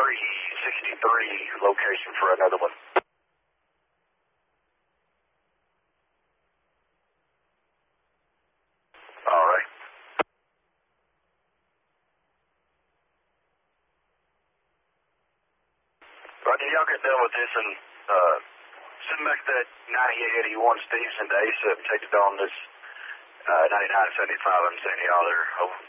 363 location for another one. All right. Roger, y'all get done with this and send back that 9881 Stevenson to ASAP and take it on this 9975. I'm sending y'all there. Over.